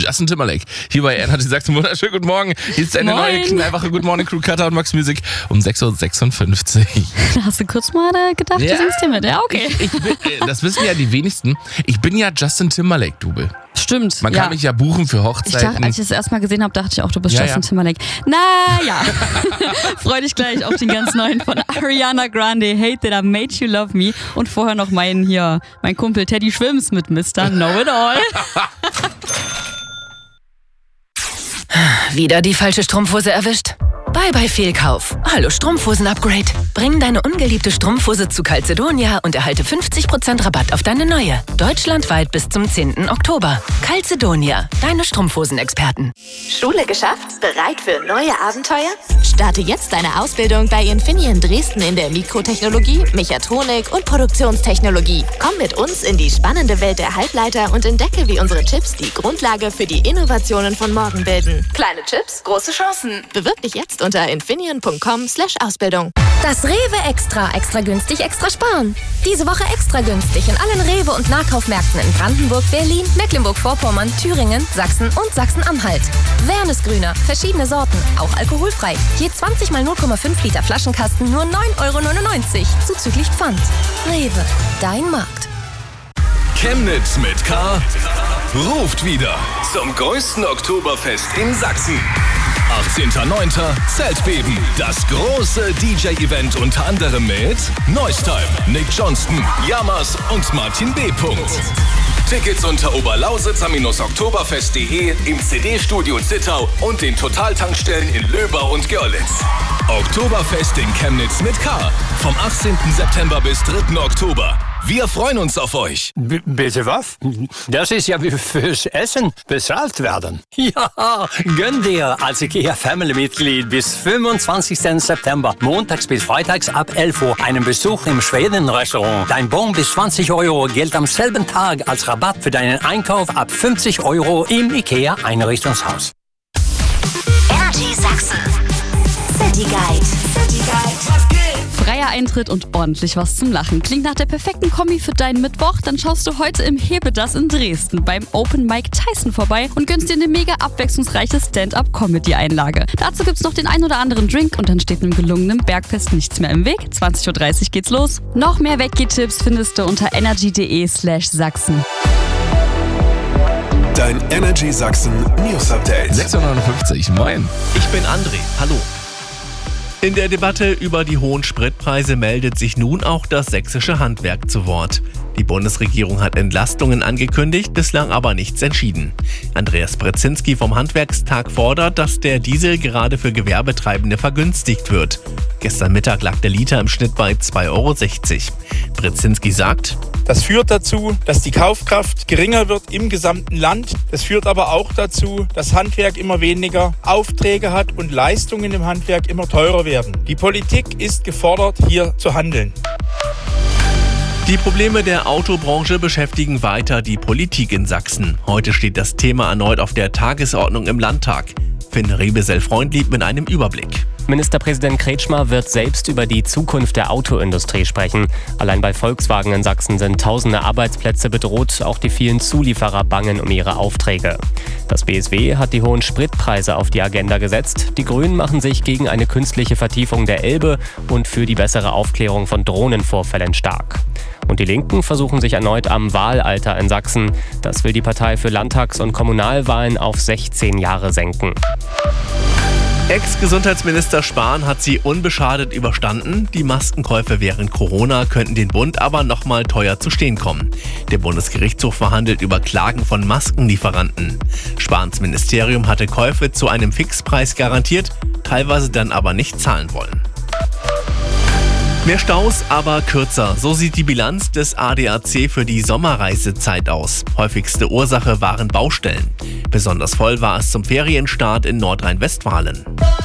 Justin Timberlake. Hier bei Energy Sachsen. Wunderschönen guten Morgen. Hier ist eine neue knallwache Good Morning Crew, Katha und Max Music um 6.56 Uhr. Da hast du kurz mal gedacht, du singst hier mit. Ja, okay. Das wissen ja die wenigsten. Ich bin ja Justin Timberlake, Dubel. Stimmt. Man kann mich ja buchen für Hochzeiten. Als ich das erstmal gesehen habe, dachte ich auch, du bist Justin Timberlake. Naja, freu dich gleich auf den ganz neuen von Ariana Grande, Hate That I Made You Love Me. Und vorher noch mein Kumpel Teddy Schwims mit Mr. Know It All. Wieder die falsche Strumpfhose erwischt? Bye Fehlkauf. Hallo Strumpfhosen-Upgrade. Bring deine ungeliebte Strumpfhose zu Calzedonia und erhalte 50% Rabatt auf deine neue. Deutschlandweit bis zum 10. Oktober. Calzedonia, deine Strumpfhosenexperten. Schule geschafft? Bereit für neue Abenteuer? Starte jetzt deine Ausbildung bei Infineon Dresden in der Mikrotechnologie, Mechatronik und Produktionstechnologie. Komm mit uns in die spannende Welt der Halbleiter und entdecke, wie unsere Chips die Grundlage für die Innovationen von morgen bilden. Kleine Chips, große Chancen. Bewirb dich jetzt unter infineon.com/Ausbildung. Das Rewe Extra. Extra günstig, extra sparen. Diese Woche extra günstig in allen Rewe- und Nahkaufmärkten in Brandenburg, Berlin, Mecklenburg-Vorpommern, Thüringen, Sachsen und Sachsen-Anhalt. Wernesgrüner, verschiedene Sorten, auch alkoholfrei. Je 20 mal 0,5 Liter Flaschenkasten nur 9,99 € zuzüglich Pfand. Rewe, dein Markt. Chemnitz mit K ruft wieder zum größten Oktoberfest in Sachsen. 18.09. Zeltbeben. Das große DJ-Event unter anderem mit Neustime, Nick Johnston, Yamas und Martin B. Tickets unter oberlausitzer-oktoberfest.de, im CD-Studio Zittau und den Totaltankstellen in Löbau und Görlitz. Oktoberfest in Chemnitz mit K. Vom 18. September bis 3. Oktober. Wir freuen uns auf euch. Bitte was? Das ist ja fürs Essen bezahlt werden. Ja, gönn dir als IKEA-Family-Mitglied bis 25. September, montags bis freitags ab 11 Uhr, einen Besuch im Schweden-Restaurant. Dein Bon bis 20 € gilt am selben Tag als Rabatt für deinen Einkauf ab 50 € im IKEA-Einrichtungshaus. Energy Sachsen. City Guide. Freier Eintritt und ordentlich was zum Lachen. Klingt nach der perfekten Kombi für deinen Mittwoch? Dann schaust du heute im Hebedas in Dresden beim Open Mike Tyson vorbei und gönnst dir eine mega abwechslungsreiche Stand-Up-Comedy-Einlage. Dazu gibt's noch den ein oder anderen Drink und dann steht einem gelungenen Bergfest nichts mehr im Weg. 20.30 Uhr geht's los. Noch mehr Weggeh-Tipps findest du unter energy.de/Sachsen. Dein Energy Sachsen News Update. 6.59 Uhr, moin. Ich bin André, hallo. In der Debatte über die hohen Spritpreise meldet sich nun auch das sächsische Handwerk zu Wort. Die Bundesregierung hat Entlastungen angekündigt, bislang aber nichts entschieden. Andreas Brezinski vom Handwerkstag fordert, dass der Diesel gerade für Gewerbetreibende vergünstigt wird. Gestern Mittag lag der Liter im Schnitt bei 2,60 €. Brezinski sagt: Das führt dazu, dass die Kaufkraft geringer wird im gesamten Land. Das führt aber auch dazu, dass Handwerk immer weniger Aufträge hat und Leistungen im Handwerk immer teurer werden. Die Politik ist gefordert, hier zu handeln. Die Probleme der Autobranche beschäftigen weiter die Politik in Sachsen. Heute steht das Thema erneut auf der Tagesordnung im Landtag. Finn Rebesel-Freundlieb mit einem Überblick. Ministerpräsident Kretschmer wird selbst über die Zukunft der Autoindustrie sprechen. Allein bei Volkswagen in Sachsen sind tausende Arbeitsplätze bedroht. Auch die vielen Zulieferer bangen um ihre Aufträge. Das BSW hat die hohen Spritpreise auf die Agenda gesetzt. Die Grünen machen sich gegen eine künstliche Vertiefung der Elbe und für die bessere Aufklärung von Drohnenvorfällen stark. Und die Linken versuchen sich erneut am Wahlalter in Sachsen. Das will die Partei für Landtags- und Kommunalwahlen auf 16 Jahre senken. Ex-Gesundheitsminister Spahn hat sie unbeschadet überstanden. Die Maskenkäufe während Corona könnten den Bund aber nochmal teuer zu stehen kommen. Der Bundesgerichtshof verhandelt über Klagen von Maskenlieferanten. Spahns Ministerium hatte Käufe zu einem Fixpreis garantiert, teilweise dann aber nicht zahlen wollen. Mehr Staus, aber kürzer. So sieht die Bilanz des ADAC für die Sommerreisezeit aus. Häufigste Ursache waren Baustellen. Besonders voll war es zum Ferienstart in Nordrhein-Westfalen.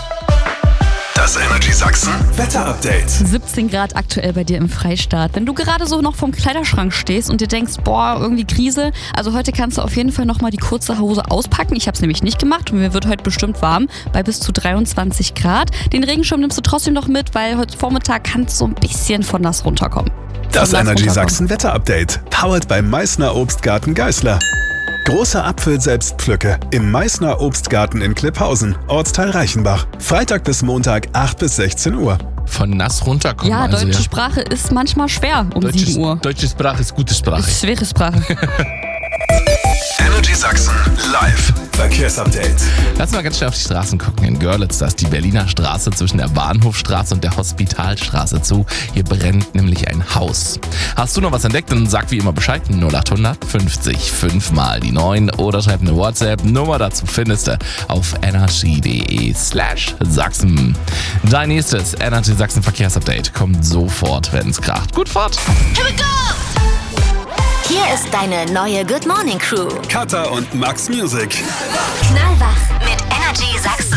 Das Energy Sachsen Wetter-Update. 17 Grad aktuell bei dir im Freistaat. Wenn du gerade so noch vorm Kleiderschrank stehst und dir denkst, boah, irgendwie Krise, also heute kannst du auf jeden Fall nochmal die kurze Hose auspacken. Ich habe es nämlich nicht gemacht und mir wird heute bestimmt warm bei bis zu 23 Grad. Den Regenschirm nimmst du trotzdem noch mit, weil heute Vormittag kann es so ein bisschen von nass runterkommen. Das Energy Sachsen Wetter-Update. Powered bei Meißner Obstgarten Geißler. Große Apfel-Selbstpflücke im Meißner Obstgarten in Klipphausen, Ortsteil Reichenbach. Freitag bis Montag, 8 bis 16 Uhr. Von nass runterkommen. Ja, also, deutsche Sprache ist manchmal schwer um 7 Uhr. Deutsche Sprache ist gute Sprache. Ist schwere Sprache. Energy Sachsen live. Verkehrsupdate. Lass mal ganz schnell auf die Straßen gucken. In Görlitz, da ist die Berliner Straße zwischen der Bahnhofstraße und der Hospitalstraße zu. Hier brennt nämlich ein Haus. Hast du noch was entdeckt? Dann sag wie immer Bescheid. 0800 50 5 mal die 9 oder schreib eine WhatsApp-Nummer dazu findest du auf energy.de/Sachsen. Dein nächstes Energy Sachsen Verkehrsupdate kommt sofort, wenn es kracht. Gut Fahrt! Here we go! Hier ist deine neue Good Morning Crew. Katha und Max Music. Knallwach mit Energy Sachsen.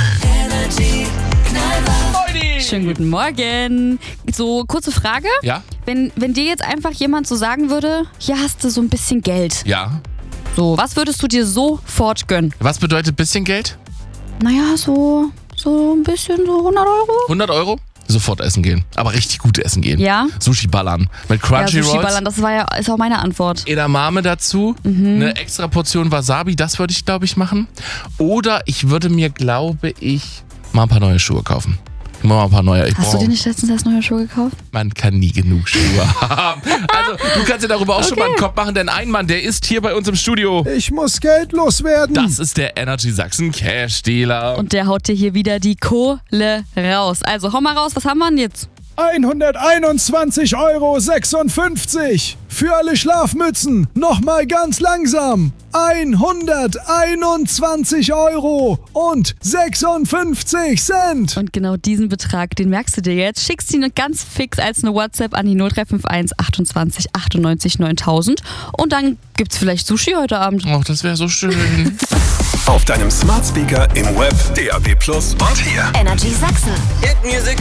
Schönen guten Morgen. So, kurze Frage. Ja? Wenn dir jetzt einfach jemand so sagen würde, hier hast du so ein bisschen Geld. Ja. So, was würdest du dir sofort gönnen? Was bedeutet bisschen Geld? Naja, so ein bisschen, so 100 Euro. 100 Euro? Sofort essen gehen. Aber richtig gut essen gehen. Ja? Sushi ballern. Mit Ja, Crunchy Sushi Rolls. ballern, das ist auch meine Antwort. Edamame dazu, eine extra Portion Wasabi, das würde ich, glaube ich, machen. Oder ich würde mir, glaube ich, mal ein paar neue Schuhe kaufen. Mal ein paar neue. Hast du dir nicht letztens erst neue Schuhe gekauft? Man kann nie genug Schuhe haben. Also, du kannst dir darüber auch schon mal einen Kopf machen, denn ein Mann, der ist hier bei uns im Studio. Ich muss Geld loswerden. Das ist der Energy Sachsen Cash-Dealer. Und der haut dir hier wieder die Kohle raus. Also, hau mal raus, was haben wir denn jetzt? 121,56 Euro. Für alle Schlafmützen. Nochmal ganz langsam. 121,56 Euro. Und genau diesen Betrag, den merkst du dir jetzt. Schickst ihn ganz fix als eine WhatsApp an die 0351 28 98 9000. Und dann gibt's vielleicht Sushi heute Abend. Ach, das wäre so schön. Auf deinem Smart Speaker, im Web, DAB+ und hier. Energy Sachsen. Hit Music.